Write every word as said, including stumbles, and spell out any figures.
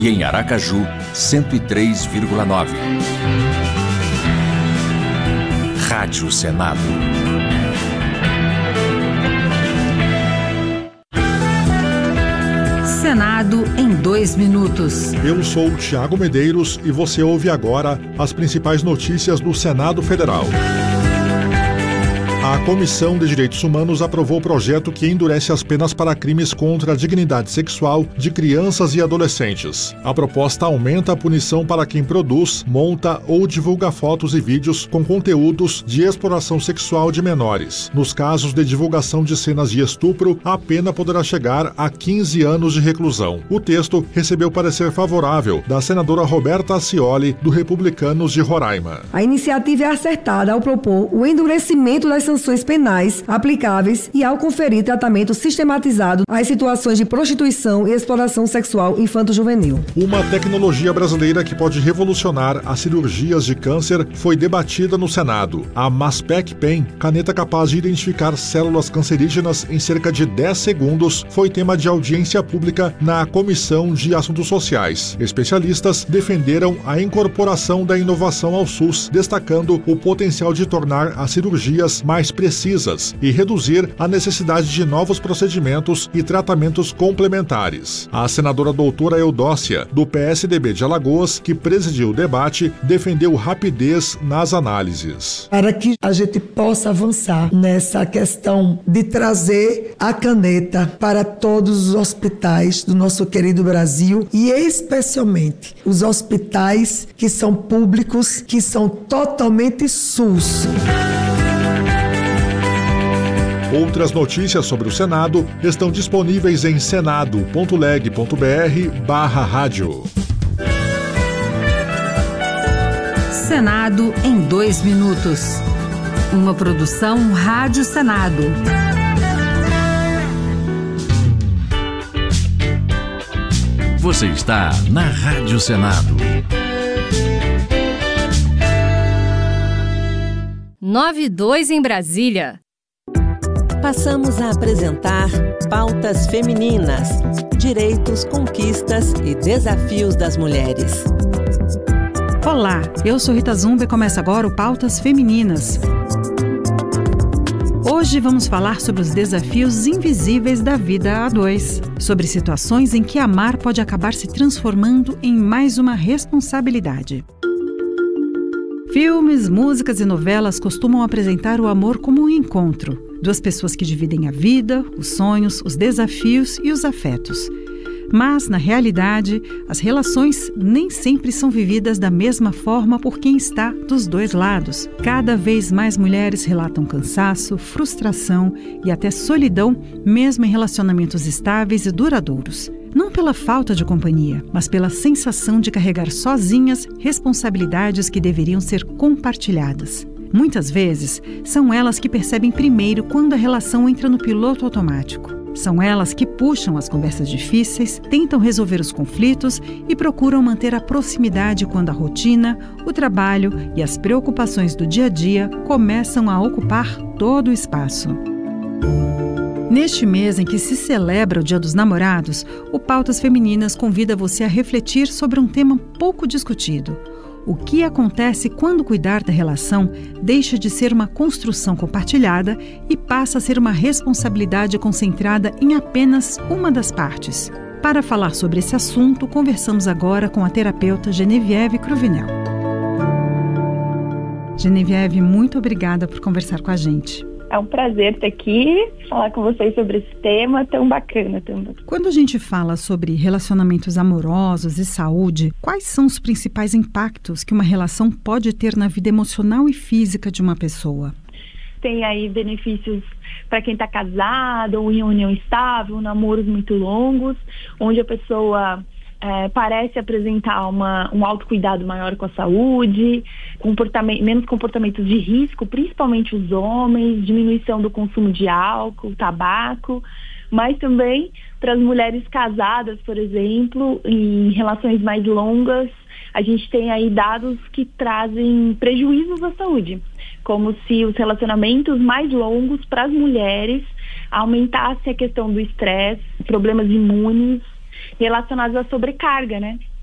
E em Aracaju, cento e três vírgula nove. Rádio Senado. Senado em dois minutos. Eu sou o Thiago Medeiros e você ouve agora as principais notícias do Senado Federal. A Comissão de Direitos Humanos aprovou o projeto que endurece as penas para crimes contra a dignidade sexual de crianças e adolescentes. A proposta aumenta a punição para quem produz, monta ou divulga fotos e vídeos com conteúdos de exploração sexual de menores. Nos casos de divulgação de cenas de estupro, a pena poderá chegar a quinze anos de reclusão. O texto recebeu parecer favorável da senadora Roberta Acioli, do Republicanos de Roraima. A iniciativa é acertada ao propor o endurecimento das sanções penais aplicáveis e ao conferir tratamento sistematizado às situações de prostituição e exploração sexual infanto-juvenil. Uma tecnologia brasileira que pode revolucionar as cirurgias de câncer foi debatida no Senado. A Maspec Pen, caneta capaz de identificar células cancerígenas em cerca de dez segundos, foi tema de audiência pública na Comissão de Assuntos Sociais. Especialistas defenderam a incorporação da inovação ao SUS, destacando o potencial de tornar as cirurgias mais precisas e reduzir a necessidade de novos procedimentos e tratamentos complementares. A senadora doutora Eudócia, do P S D B de Alagoas, que presidiu o debate, defendeu rapidez nas análises. Para que a gente possa avançar nessa questão de trazer a caneta para todos os hospitais do nosso querido Brasil e especialmente os hospitais que são públicos, que são totalmente SUS. Outras notícias sobre o Senado estão disponíveis em senado.leg.br barra rádio. Senado em dois minutos. Uma produção Rádio Senado. Você está na Rádio Senado. nove e dois em Brasília. Passamos a apresentar Pautas Femininas, Direitos, Conquistas e Desafios das Mulheres. Olá, eu sou Rita Zumba e começa agora o Pautas Femininas. Hoje vamos falar sobre os desafios invisíveis da vida a dois, sobre situações em que amar pode acabar se transformando em mais uma responsabilidade. Filmes, músicas e novelas costumam apresentar o amor como um encontro. Duas pessoas que dividem a vida, os sonhos, os desafios e os afetos. Mas, na realidade, as relações nem sempre são vividas da mesma forma por quem está dos dois lados. Cada vez mais mulheres relatam cansaço, frustração e até solidão, mesmo em relacionamentos estáveis e duradouros. Não pela falta de companhia, mas pela sensação de carregar sozinhas responsabilidades que deveriam ser compartilhadas. Muitas vezes, são elas que percebem primeiro quando a relação entra no piloto automático. São elas que puxam as conversas difíceis, tentam resolver os conflitos e procuram manter a proximidade quando a rotina, o trabalho e as preocupações do dia a dia começam a ocupar todo o espaço. Neste mês em que se celebra o Dia dos Namorados, o Pautas Femininas convida você a refletir sobre um tema pouco discutido. O que acontece quando cuidar da relação deixa de ser uma construção compartilhada e passa a ser uma responsabilidade concentrada em apenas uma das partes? Para falar sobre esse assunto, conversamos agora com a terapeuta Genevieve Cruvinel. Genevieve, muito obrigada por conversar com a gente. É um prazer estar aqui, falar com vocês sobre esse tema tão bacana também. Quando a gente fala sobre relacionamentos amorosos e saúde, quais são os principais impactos que uma relação pode ter na vida emocional e física de uma pessoa? Tem aí benefícios para quem está casado ou em união estável, namoros muito longos, onde a pessoa é, parece apresentar uma, um autocuidado maior com a saúde, comportamento, menos comportamentos de risco, principalmente os homens, diminuição do consumo de álcool, tabaco, mas também para as mulheres casadas, por exemplo, em relações mais longas, a gente tem aí dados que trazem prejuízos à saúde, como se os relacionamentos mais longos para as mulheres aumentasse a questão do estresse, problemas imunes relacionados à sobrecarga, né?